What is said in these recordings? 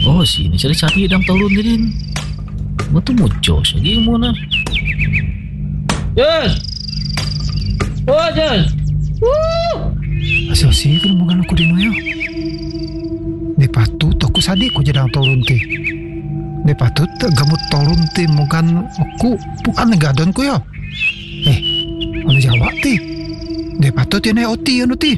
Oh, sini cari-cari dalam turun din. Betul muncul lagi mana? Yes. Oh, yes. Asal sih kan bukan aku di noyo. Dia patut aku sadik aku jadi turun ti. Dia patut gamut turun ti bukan aku bukan negadon ku ya. Ano jawab ti? Dia patut ya naik oti anu ti.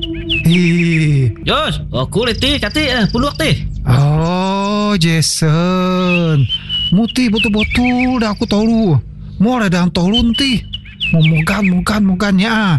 Yes, aku leti kati puluh ti. Oh, Jason. Muti betul-betul dah aku tahu. Mau ada dalam turun ti. Mugan ya.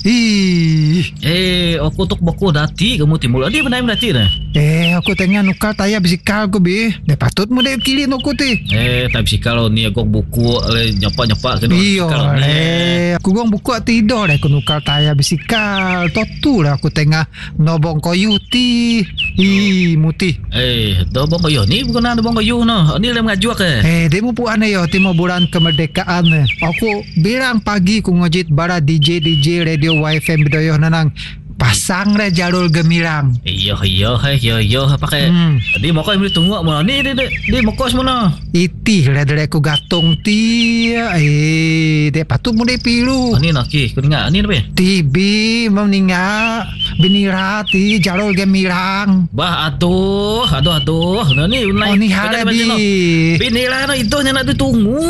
Aku tuk baku dati kamu timbul. Adi benar dati dah. Aku tengah nukar tayar bisikal aku be. Dia patut mu dek kilin aku ti. Tak bisikal ni aku buku nyepak-nyepak ke Iyo aku gong buku tidur dah aku nukar tayar bisikal. Totu lah aku tengah nobong koyu ti. Muti. Dobong koyu ni bukan ada dobong koyu no. Ni lem ngaju ke. Dia mu puan yo timo bulan kemerdekaan. Aku bilang pagi ku ngojit bara DJ radio YFM bedoyo nanang pasang dah jalur gemilang. Iya pakai. Di mau kau boleh tunggu mana ni di mau kau semua. Itih lah dari aku gatung ti. Dia patut mu dek pilu. Ni nak kau dengar ni apa? Tibi meningat benira ti jalur gemilang. Bah aduh. Ni ni harabi. Benira no itu yang nak ditunggu.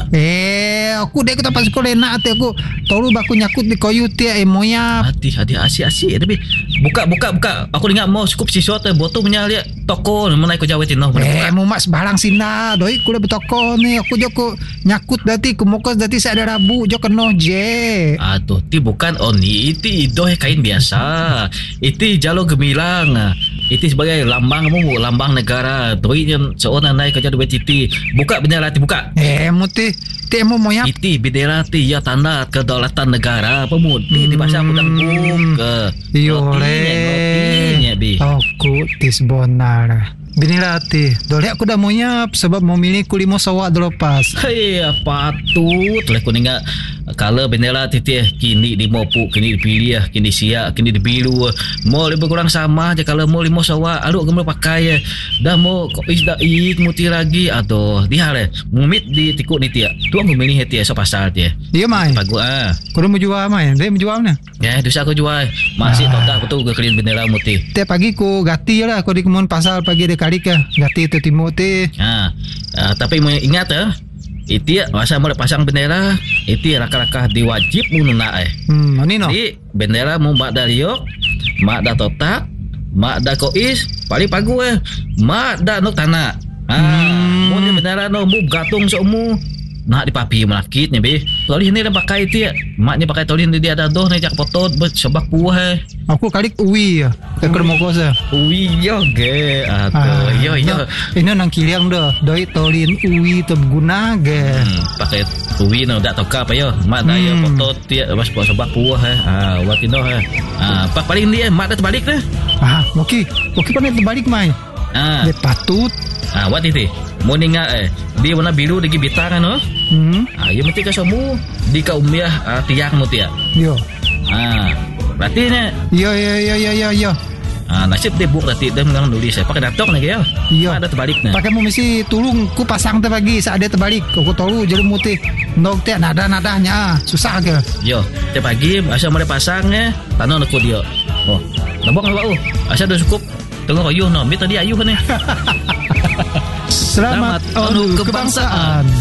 Aku dek kita pas sekolah nak ti aku tolu baku nyakut di koyu ti moya. Hati asyik tapi buka aku dengar mau cukup siswa tu botol punya lihat toko mana aku jawab tino mau mak sebarang sina doi ku dah bertoko ni aku joko nyakut dati ku mokos dati saya ada rabu jok keno je ti bukan ni itu kain biasa itu jalur gemilang itu sebagai lambang negara doi yang seorang naik kerja duit titi buka bendera ti buka muti ti mau moyap itu bendera ti ya tanda kedaulatan negara pemudi di bahasa aku dan buka Notinya bi. Aku tis bonar. Binilati. Dole aku dah mau nyap sebab mau milih kulimo sawak lepas. Patut lah aku dengar kalau bendera titi kini di mopu kini dipilih kini siap kini dibilu mau lebih kurang sama aja kalau mau limo sawak aduk kamu pakai dah mau kok isda muti lagi atau dihare mumit di tikuk ni tia tu aku milih tia so pasal tia dia mai bagus kau mau jual mai dia mau jual mana dosa aku jual masih total betul ke kelin bendera muti tiap pagi ku gati lah aku di kemun pasal pagi de kali ke gati tu timoti tapi mau ingat itu masa mau pasang bendera itu raka-raka diwajib mununa ni no di bendera mau mak dario mak da totak mak da kois paling pagu mak da nuk tanah mau ni bendera no mu gatung somu nak dipapi melakitnya be tolih ni dah pakai itu maknya pakai tolih dia ada doh ni jak potot sebab puah aku kali uwi ke kermokos uwi yo ge yo ini nang kiliang dah doi tolin uwi terguna ge pakai uwi no dak toka apa yo mak dah yo potot dia bas sebab puah watino pak paling dia mak dah terbalik dah okey pandai terbalik mai dia patut wat itu mau ninga dia warna biru lagi bintang no ya mesti ka semua di ka umiah tiang mo tia yo berarti ni yo nasib dia buk tadi dia mengang nulis pakai datok lagi ya ada terbalik ni pakai mu mesti tulung ku pasang tu pagi saat dia terbalik aku tahu jadi muti nok tia nadanya susah ke yo tiap pagi asal mau pasang tanah aku dia nabok asal dah cukup tengok ayuh no tadi ayuh ni Selamat Anu Kebangsaan.